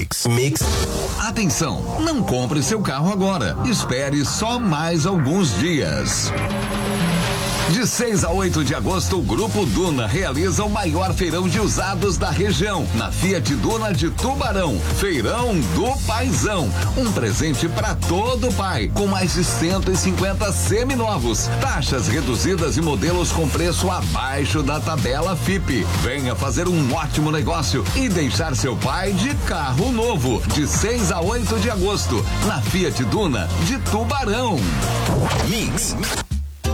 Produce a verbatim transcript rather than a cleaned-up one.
Mix. Mix. Atenção, não compre seu carro agora. Espere só mais alguns dias. De seis a oito de agosto, o Grupo Duna realiza o maior feirão de usados da região, na Fiat Duna de Tubarão. Feirão do Paizão. Um presente para todo pai, com mais de cento e cinquenta seminovos. Taxas reduzidas e modelos com preço abaixo da tabela F I P. Venha fazer um ótimo negócio e deixar seu pai de carro novo. De seis a oito de agosto, na Fiat Duna de Tubarão. Mix.